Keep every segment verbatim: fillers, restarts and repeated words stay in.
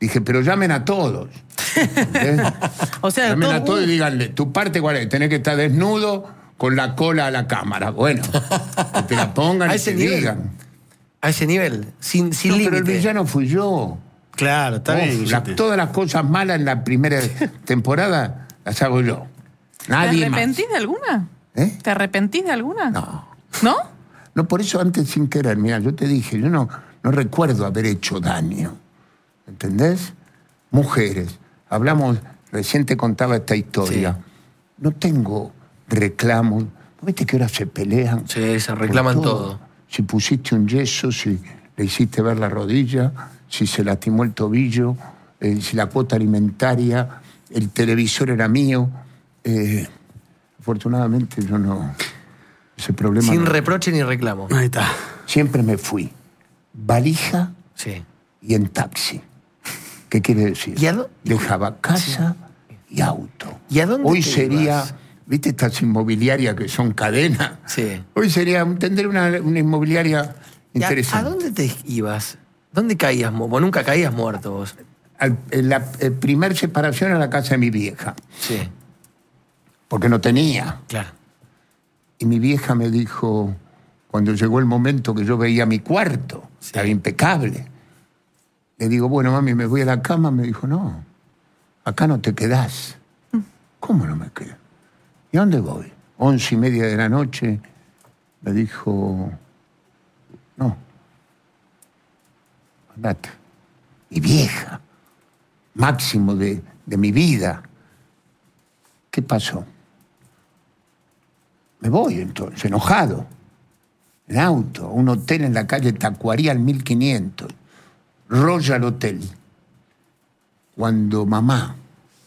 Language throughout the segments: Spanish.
Dije, pero llamen a todos. O sea, llamen todo... a todos y díganle, tu parte cuál es, tenés que estar desnudo con la cola a la cámara. Bueno, que te la pongan a y ese te nivel. digan. A ese nivel, sin, sin No, límite. pero el villano fui yo. Claro, está bien. Uf, la- todas las cosas malas en la primera temporada las hago yo. Nadie ¿Te más. arrepentís de alguna? ¿Eh? ¿Te arrepentís de alguna? No. ¿No? No, por eso antes sin querer, mira, yo te dije, yo no, no recuerdo haber hecho daño. ¿Entendés? Mujeres. Hablamos, recién te contaba esta historia. Sí. No tengo reclamos. ¿No viste que ahora se pelean? Sí, se reclaman por todo. Si pusiste un yeso, si le hiciste ver la rodilla, si se lastimó el tobillo, eh, si la cuota alimentaria, el televisor era mío. Eh, afortunadamente yo no... Ese problema Sin no- reproche ni reclamo. Ahí está. Siempre me fui. Valija Sí. y en taxi. ¿Qué quiere decir? ¿Y a dó- Dejaba casa y auto. ¿Y a dónde Hoy te sería, ibas? ¿viste estas inmobiliarias que son cadenas? Sí. Hoy sería tener una, una inmobiliaria ¿Y a, interesante. ¿A dónde te ibas? ¿Dónde caías? mu- Vos nunca caías muerto vos. Al- en la eh, primer separación a la casa de mi vieja, Sí, porque no tenía. claro. Y mi vieja me dijo, cuando llegó el momento que yo veía mi cuarto, Sí. estaba impecable. Le digo, bueno, mami, me voy a la cama. Me dijo, no, acá no te quedás. ¿Cómo no me quedo? ¿Y a dónde voy? Once y media de la noche. Me dijo, no, andate. Mi vieja, máximo de, de mi vida. ¿Qué pasó? Me voy entonces, enojado, en auto, a un hotel en la calle Tacuarí al mil quinientos, Royal Hotel. Cuando mamá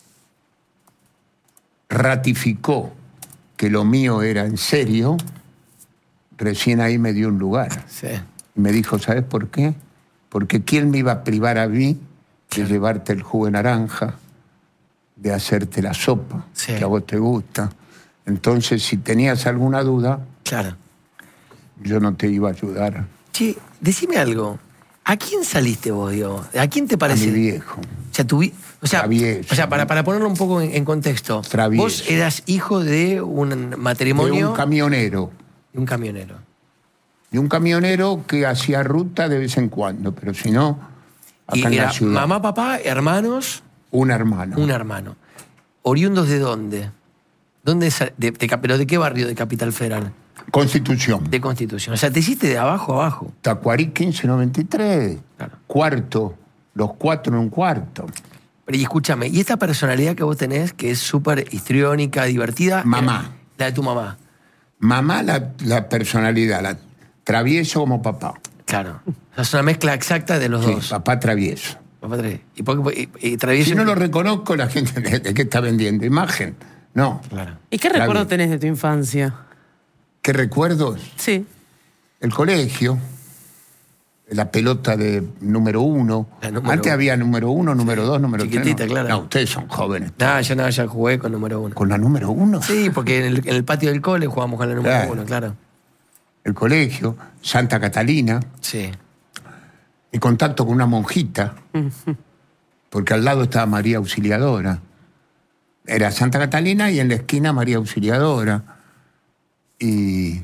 ratificó que lo mío era en serio, recién ahí me dio un lugar. Sí. Y me dijo, ¿sabes por qué? Porque ¿quién me iba a privar a mí de llevarte el jugo de naranja, de hacerte la sopa, Sí. que a vos te gusta? Entonces, si tenías alguna duda, Claro. yo no te iba a ayudar. Che, decime algo. ¿A quién saliste vos, Diego? ¿A quién te A parece? mi viejo. O sea, tu vi- o sea, Travieso. o sea para, para ponerlo un poco en, en contexto. Travieso. Vos eras hijo de un De matrimonio un camionero. y un camionero. De un camionero que hacía ruta de vez en cuando, pero si no, Y acá en era la ciudad. mamá, papá, hermanos, Un hermano. un hermano. ¿Oriundos de dónde? ¿Dónde sa- de, de cap- ¿Pero de qué barrio de Capital Federal? Constitución. De Constitución. O sea, te hiciste de abajo a abajo. Tacuarí quince noventa y tres. Claro. Cuarto. Los cuatro en un cuarto. Pero y escúchame, ¿y esta personalidad que vos tenés, que es súper histriónica, divertida? Mamá. eh, La de tu mamá. Mamá, la, la personalidad, la travieso como papá. Claro. O sea, es una mezcla exacta de los Sí, dos. papá travieso. Papá tra- ¿Y, por qué- y- y travieso? Si no lo reconozco, la gente, ¿de, de qué está vendiendo? ¿Imagen? No. Claro. ¿Y qué Está recuerdo bien. tenés de tu infancia? ¿Qué recuerdos? Sí. El colegio, la pelota de número uno. La número Antes uno. había número uno, número dos, número tres. Chiquitita, no. claro. No, ustedes son jóvenes. No, yo no, ya jugué con número uno. ¿Con la número uno? Sí, porque en el, en el patio del cole jugábamos con la número Claro. uno, claro. El colegio, Santa Catalina, Sí. y contacto con una monjita, porque al lado estaba María Auxiliadora. Era Santa Catalina y en la esquina María Auxiliadora. Y,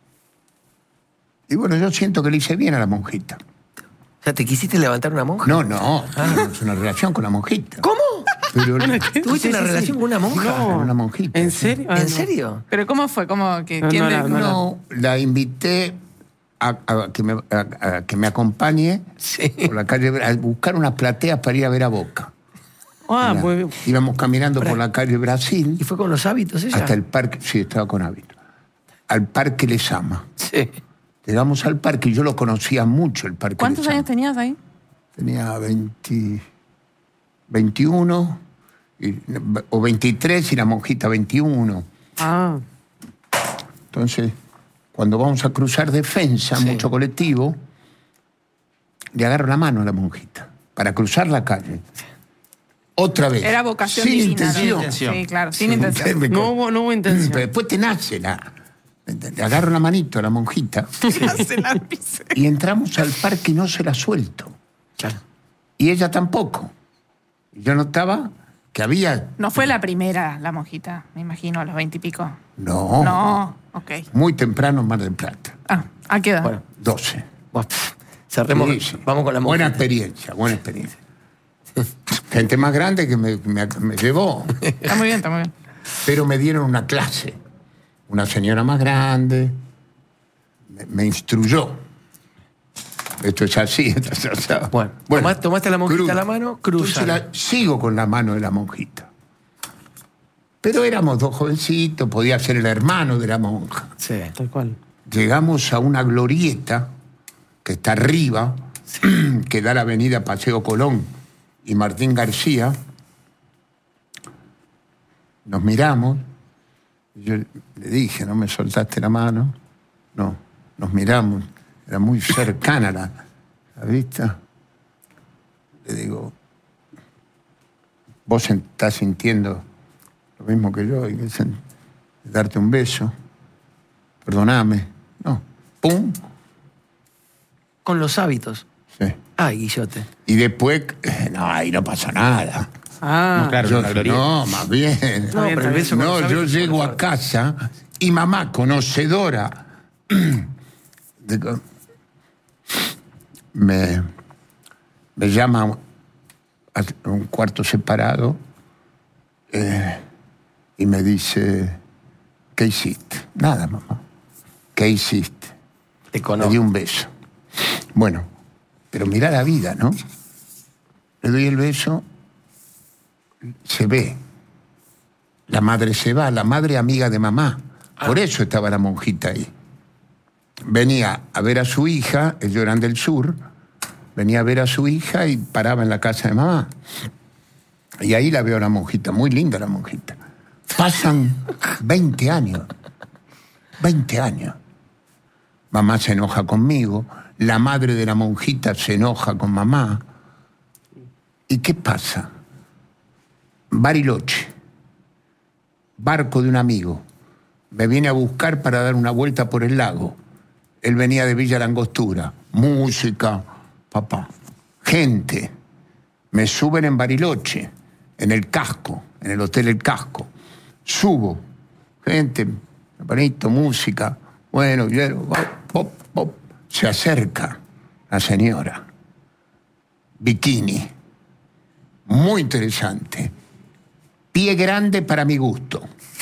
y bueno, yo siento que le hice bien a la monjita. O sea, ¿te quisiste levantar una monja? No, no, tenemos una relación con la monjita. ¿Cómo? Pero, ¿Tuviste Sí, una sí, relación sí. con una monja? Con una monjita. ¿En serio? Ah, ¿En no. serio? ¿Pero cómo fue? ¿Cómo, que, No, ¿Quién no, le- no, No, la invité a, a que, me, a- a que me acompañe Sí. por la calle Bra- a buscar unas plateas para ir a ver a Boca. Ah, Mira, muy bien. íbamos caminando Pará. por la calle Brasil ¿Y fue con los hábitos ella? hasta el parque, sí, estaba con hábito, al Parque Lezama. Sí. Llegamos al parque y yo lo conocía mucho, el Parque ¿Cuántos Lezama. años tenías ahí? Tenía veinte, veintiuno y- o veintitrés y la monjita veintiuno. Ah, Entonces, cuando vamos a cruzar Defensa, Sí. mucho colectivo, le agarro la mano a la monjita para cruzar la calle. Otra vez. Era vocación Sin divina. intención. ¿no? Sí, claro, sin intención. Me no hubo, no hubo intención. Pero después te nace la... Le agarro la manito a la monjita Se la pisé. y entramos al parque y no se la suelto. Claro. Y ella tampoco. Y yo notaba que había... No fue la primera, la monjita, me imagino, a los veintipico. No, No, ok. muy temprano en Mar del Plata, Ah, ¿a qué edad? Bueno, doce. bueno, cerremos. Sí, sí. Vamos con la Buena monjita. experiencia, buena experiencia. Gente más grande que me, me- me llevó, Está muy bien, está muy bien. pero me dieron una clase. Una señora más grande me, me instruyó. Esto es así. Esto es así. Bueno, tomá- tomaste a la monjita cruza. la mano, cruza. Entonces la- sigo con la mano de la monjita. Pero éramos dos jovencitos, podía ser el hermano de la monja. Sí. Tal cual. Llegamos a una glorieta que está arriba, que da la avenida Paseo Colón y Martín García. Nos miramos. Y yo le dije, ¿no me soltaste la mano? No, nos miramos. Era muy cercana la, la vista. Le digo, vos estás sintiendo lo mismo que yo, hay que sen- darte un beso. Perdoname. No. Pum. Con los hábitos. Sí. Ay, Guillote. Y después, eh, no, ahí no pasó nada. Ah, No, claro. Yo- una glorieta. no, más bien. No, bien, pero el está beso con No, los yo hábitos, llego por a favor. casa y mamá, conocedora, de co- me, me llama a un cuarto separado eh, y me dice, ¿qué hiciste? Nada, mamá. ¿Qué hiciste? Te Le conozco. di un beso. Bueno, pero mira la vida, ¿no? Le doy el beso, se ve. La madre se va, la madre amiga de mamá. Por eso estaba la monjita ahí. Venía a ver a su hija, ellos eran del sur, venía a ver a su hija y paraba en la casa de mamá. Y ahí la veo a la monjita, muy linda la monjita. Pasan veinte años. veinte años. Mamá se enoja conmigo, la madre de la monjita se enoja con mamá. ¿Y qué pasa? Bariloche, barco de un amigo, me viene a buscar para dar una vuelta por el lago. Él venía de Villa Langostura, música, papá, gente. Me suben en Bariloche, en el casco, en el hotel El Casco. Subo, gente, bonito, música. Bueno, yo, pop, pop, pop. Se acerca la señora. Bikini. Muy interesante. Pie grande para mi gusto.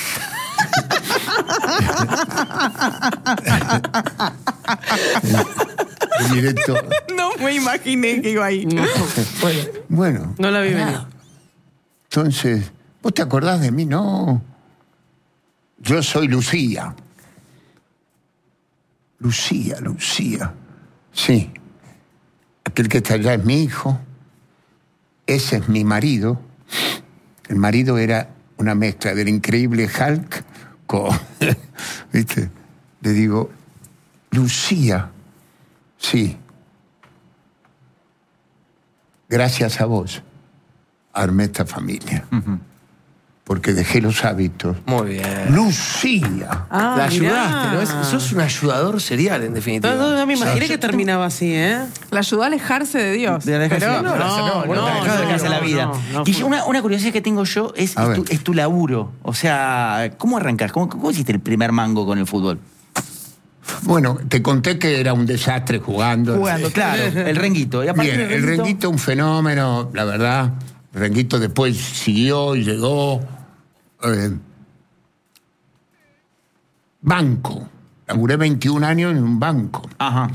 El directo. No me imaginé que iba ahí. no, Bueno, no la vi venir. entonces, ¿vos te acordás de mí? No. Yo soy Lucía. Lucía, Lucía. Sí. Aquel que está allá es mi hijo. Ese es mi marido. El marido era una mezcla del increíble Hulk con... ¿Viste? Le digo, Lucía. Sí. Gracias a vos armé esta familia. Porque dejé los hábitos. Muy bien. Lucía. Ah, la mirá. ayudaste, ¿no? Es- sos un ayudador serial, en definitiva. No, no, no me imaginé que terminaba así, ¿eh? La ayudó a alejarse de Dios. De alejarse pero de Dios. No, Bueno, no, dejá de no, alejarse no, la vida. no, no, y fue- yo, una, una curiosidad que tengo yo es, A es, tu, ver. es tu laburo. O sea, ¿cómo arrancas? ¿Cómo, ¿Cómo hiciste el primer mango con el fútbol? Bueno, te conté que era un desastre jugando. Jugando, claro. El renguito. Y a partir Bien, del el renguito un fenómeno, la verdad. El renguito después siguió y llegó. eh, banco. Laburé veintiún años en un banco. Ajá.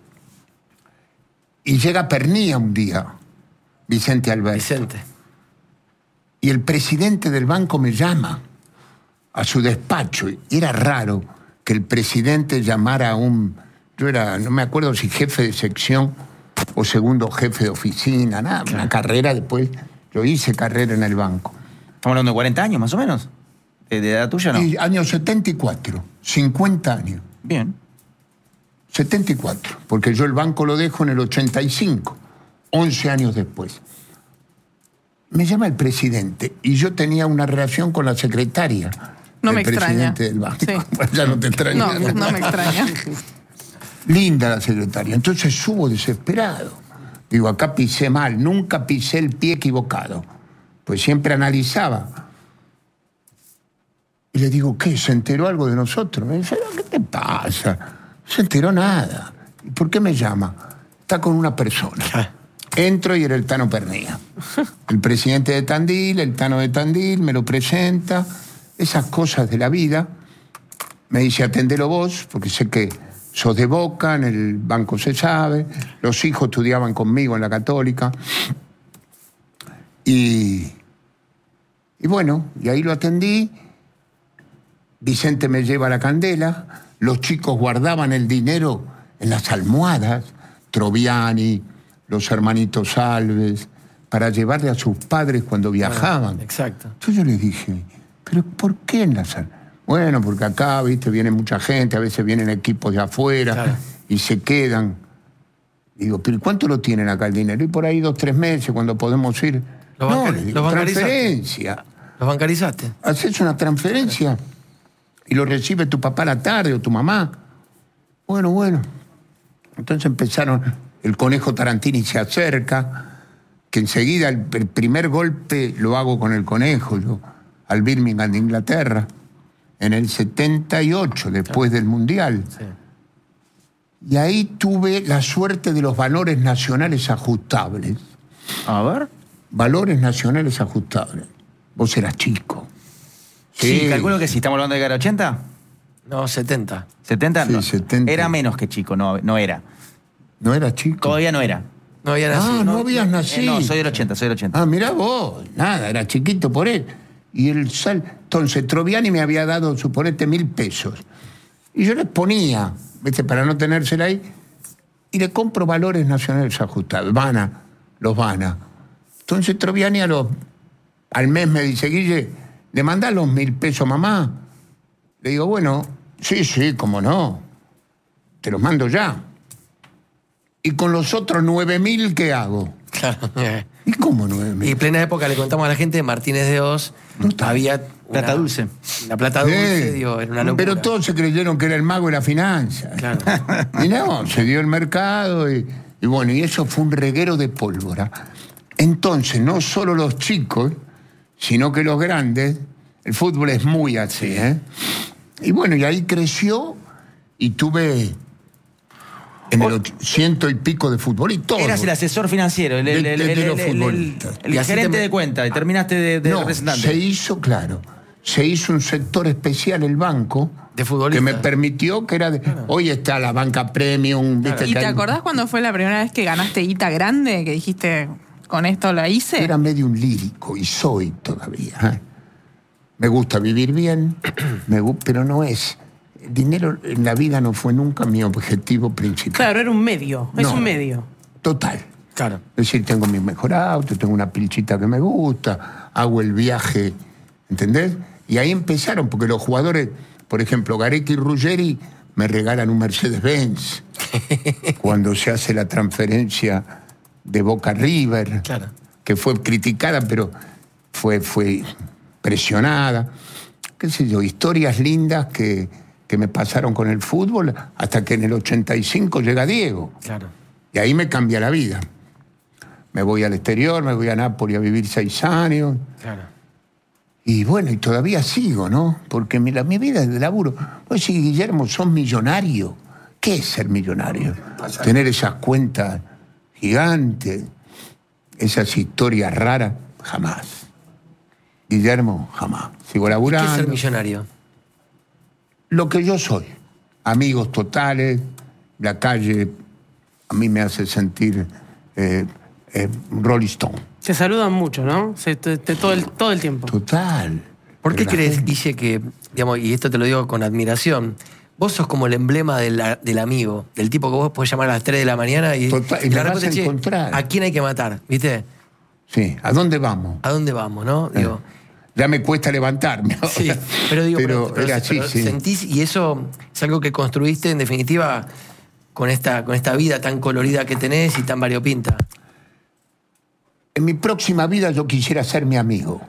Y llega Pernía un día, Vicente Alberto. Vicente. Y el presidente del banco me llama a su despacho. Y era raro que el presidente llamara a un... Yo era, no me acuerdo si jefe de sección o segundo jefe de oficina, nada, una carrera después. Yo hice carrera en el banco. Estamos hablando de cuarenta años, más o menos. ¿De, de edad tuya no? Y año setenta y cuatro, cincuenta años. Bien. setenta y cuatro, porque yo el banco lo dejo en el ochenta y cinco, once años después. Me llama el presidente y yo tenía una relación con la secretaria No del me extraña. presidente del banco. Sí. Bueno, ya no te extraña. No, no me extraña. Linda la secretaria. Entonces subo desesperado. Digo, acá pisé mal, nunca pisé el pie equivocado. pues siempre analizaba. Y le digo, ¿qué? ¿Se enteró algo de nosotros? Me dice, ¿qué te pasa? No se enteró nada. ¿Y por qué me llama? Está con una persona. Entro y era el Tano Pernía. El presidente de Tandil, el Tano de Tandil, me lo presenta. Esas cosas de la vida. Me dice, atendelo vos, porque sé que sos de Boca, en el banco se sabe. Los hijos estudiaban conmigo en la Católica. Y, y bueno, y ahí lo atendí. Vicente me lleva la candela. Los chicos guardaban el dinero en las almohadas. Troviani, los hermanitos Alves, para llevarle a sus padres cuando viajaban. Ah, exacto. Entonces yo les dije, ¿pero por qué en las almohadas? Bueno, porque acá, viste, viene mucha gente, a veces vienen equipos de afuera, claro, y se quedan. Digo, ¿pero cuánto lo tienen acá el dinero? Y por ahí dos, tres meses, cuando podemos ir. ¿Lo no, les digo, transferencia. ¿Los bancarizaste? Haces una transferencia y lo recibe tu papá a la tarde o tu mamá. Bueno, bueno. Entonces empezaron, el conejo Tarantini se acerca, que enseguida el, el primer golpe lo hago con el conejo, yo, al Birmingham de Inglaterra, en el setenta y ocho, después del Mundial. Sí. Y ahí tuve la suerte de los valores nacionales ajustables. A ver. Valores nacionales ajustables. Vos eras chico. Sí, sí, calculo que sí. ¿Estamos hablando de que era ochenta? No, setenta. ¿setenta? Sí, no. setenta. Era menos que chico, no, no era. ¿No era chico? Todavía no era. No había nacido. Ah, no, no habías nacido. Eh, no, soy del ochenta, soy del ochenta. Ah, mirá vos. Nada, era chiquito por él. Y el sal... Entonces, Troviani me había dado, suponete, mil pesos. Y yo les ponía, ¿viste? Para no tenérsela ahí, y le compro valores nacionales ajustados. Vana, los Vana. Entonces, Troviani a los, al mes me dice, Guille, ¿le mandás los mil pesos, mamá? Le digo, bueno, sí, sí, cómo no. Te los mando ya. ¿Y con los otros nueve mil qué hago? Claro. ¿Y cómo nueve mil? Y en plena época le contamos a la gente de Martínez de Oz, no había plata una, dulce. La plata dulce, sí, digo, era una locura. Pero todos se creyeron que era el mago de la finanza. Claro. Y no, se dio el mercado y, y bueno, y eso fue un reguero de pólvora. Entonces, no solo los chicos, sino que los grandes, el fútbol es muy así, ¿eh? Y bueno, y ahí creció y tuve... En el ciento y pico de futbolistas. Eras el asesor financiero, el, el, de, el, de, de el, los el, futbolistas. El, el gerente te... de cuenta, y terminaste de, de no, representante. Se hizo, claro, se hizo un sector especial, el banco, de futbolistas, que me permitió que era de... Claro. Hoy está la banca premium. Claro. ¿Viste? ¿Y que te hay... acordás cuando fue la primera vez que ganaste guita grande? Que dijiste, con esto la hice. Era medio un lírico, y soy todavía. ¿eh? Me gusta vivir bien, me gu... pero no es... Dinero en la vida no fue nunca mi objetivo principal. Claro, era un medio, es no, un medio. Total. Claro. Es decir, tengo mi mejor auto, tengo una pilchita que me gusta, hago el viaje, ¿entendés? Y ahí empezaron, porque los jugadores, por ejemplo, Gareca y Ruggeri me regalan un Mercedes-Benz cuando se hace la transferencia de Boca River, claro, que fue criticada, pero fue, fue presionada. Qué sé yo, historias lindas que... que me pasaron con el fútbol, hasta que en el ochenta y cinco llega Diego. Claro. Y ahí me cambia la vida. Me voy al exterior, me voy a Nápoles a vivir seis años. Claro. Y bueno, y todavía sigo, ¿no? Porque mi, la, mi vida es de laburo. Pues sí, Guillermo, sos millonario. ¿Qué es ser millonario? Tener esas cuentas gigantes, esas historias raras, jamás. Guillermo, jamás. Sigo laburando. ¿Qué es ser millonario? Lo que yo soy, amigos totales, la calle a mí me hace sentir eh, eh, Rolling Stone. Se saludan mucho, ¿no? Se, te, te, todo, el, todo el tiempo. Total. ¿Por qué Pero crees, gente... Guille, que, digamos, y esto te lo digo con admiración, vos sos como el emblema del, del amigo, del tipo que vos podés llamar a las tres de la mañana y, Total, y y me la vas respuesta a es, encontrar. ¿a quién hay que matar? ¿Viste? Sí, ¿a dónde vamos? ¿A dónde vamos, no? Eh. Digo, Ya me cuesta levantarme. sí, pero digo, pero, pero, pero, era así, pero sí. sentís, y eso es algo que construiste en definitiva con esta, con esta vida tan colorida que tenés y tan variopinta. En mi próxima vida yo quisiera ser mi amigo.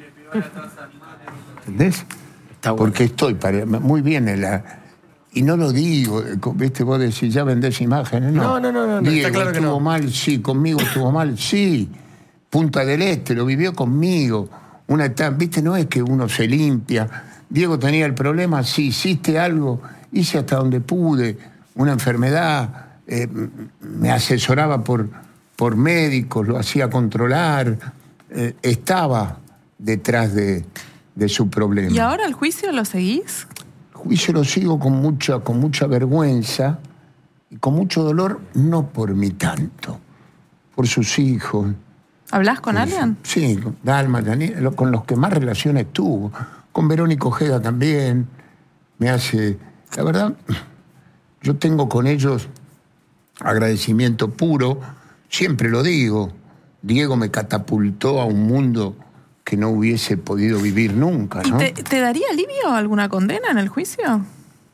¿Entendés? Está bueno. Porque estoy para, muy bien en la... Y no lo digo, viste, vos decís, ya vendés imágenes. No, No, no, no, no, Diego, está claro que estuvo no. mal, sí, conmigo estuvo mal, sí. Punta del Este, lo vivió conmigo. Una etapa, viste, no es que uno se limpia. Diego tenía el problema, sí, hiciste algo, hice hasta donde pude, una enfermedad, eh, me asesoraba por, por médicos, lo hacía controlar, eh, estaba detrás de, de su problema. ¿Y ahora el juicio lo seguís? El juicio lo sigo con mucha, con mucha vergüenza y con mucho dolor, no por mí tanto, por sus hijos. ¿Hablás con por alguien? Su, sí, con Dalma, Daniel, con los que más relaciones tuvo. Con Verónica Ojeda también. Me hace... La verdad, yo tengo con ellos agradecimiento puro. Siempre lo digo. Diego me catapultó a un mundo que no hubiese podido vivir nunca, ¿no? ¿Y te, te daría alivio alguna condena en el juicio?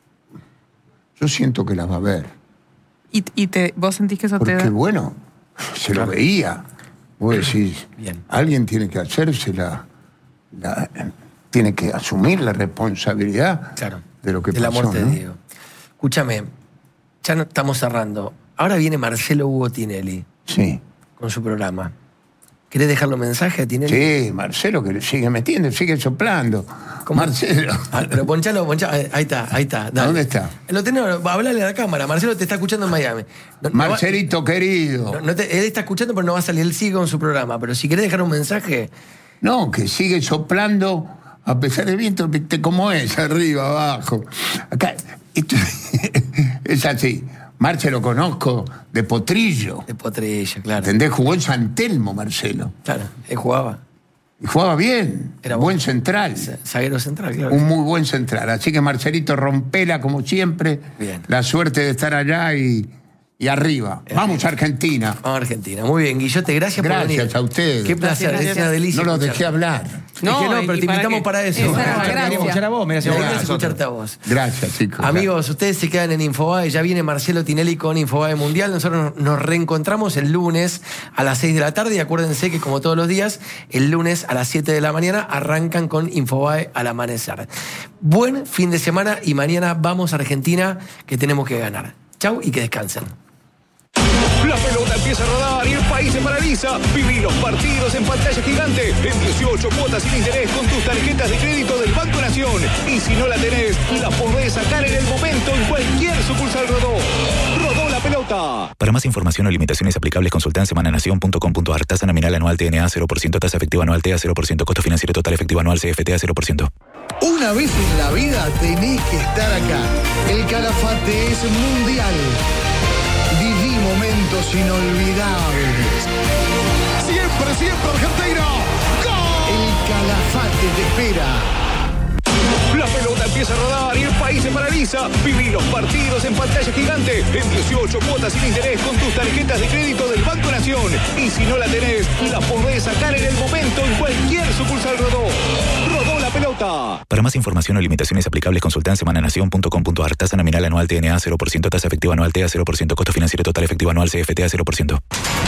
Yo siento que las va a ver. ¿Y, y te, vos sentís que eso Porque, te da? bueno, se lo veía. Vos decís, Bien. alguien tiene que hacerse la, la... tiene que asumir la responsabilidad Claro, de lo que de la pasó, muerte ¿no? de Diego. Escúchame, ya no estamos cerrando. Ahora viene Marcelo Hugo Tinelli Sí. con su programa. ¿Querés dejarle un mensaje a Tinelli? Sí, Marcelo que le sigue metiendo, sigue soplando. ¿Cómo? Marcelo. Ah, pero ponchalo, ponchalo. Ahí está, ahí está. Dale. ¿Dónde está? Lo tenés, hablale a la cámara. Marcelo te está escuchando en Miami. No- no va- Marcelito querido. no- no te- él está escuchando, pero no va a salir. Él sigue con su programa. Pero si querés dejar un mensaje, No, que sigue soplando a pesar del viento, viste cómo es, arriba, abajo. Acá, esto es así. Marce lo conozco de Potrillo. de Potrillo, claro. ¿Entendés? Jugó en San Telmo, Marcelo. Claro, él jugaba. Y jugaba bien. Era buen bueno. central. Zaguero central, claro. Un muy buen central. Así que Marcelito, rompela como siempre. Bien. La suerte de estar allá y, y arriba. Vamos a Argentina. Vamos a Argentina. Muy bien, Guillote, gracias, por venir. Gracias a ustedes. Qué placer, Gracias, es una delicia. No los escucharte. dejé hablar. No, No, es que no, y- pero y te para invitamos qué. para eso. Esa Quería gracias. escuchar a vos, mirá si La vos idea a es nosotros. escucharte a vos. Gracias, chicos. Amigos, ustedes se quedan en Infobae, ya viene Marcelo Tinelli con Infobae Mundial. Nosotros nos reencontramos el lunes a las seis de la tarde y acuérdense que como todos los días, el lunes a las siete de la mañana arrancan con Infobae al amanecer. Buen fin de semana y mañana vamos a Argentina que tenemos que ganar. Chau y que descansen. La pelota empieza a rodar y el país se paraliza. Viví los partidos en pantalla gigante en dieciocho cuotas sin interés con tus tarjetas de crédito del Banco Nación. Y si no la tenés, la podés sacar en el momento en cualquier sucursal Rodó. Rodó la pelota. Para más información o limitaciones aplicables, consulta en semananación punto com punto a r. Tasa nominal anual T N A cero por ciento, tasa efectiva anual T A cero por ciento, costo financiero total efectivo anual C F T A cero por ciento. Una vez en la vida tenés que estar acá. El Calafate es mundial. Viví momentos inolvidables. Siempre, siempre Argentina. El Calafate te espera. La pelota empieza a rodar y el país se paraliza. Viví los partidos en pantalla gigante en dieciocho cuotas sin interés con tus tarjetas de crédito del Banco Nación. Y si no la tenés, la podés sacar en el momento en cualquier sucursal Rodó. Rodó la pelota. Para más información o limitaciones aplicables, consulta en semananación punto com punto a r. Tasa nominal anual T N A cero por ciento, tasa efectiva anual T A cero por ciento, costo financiero total efectivo anual C F T A cero por ciento.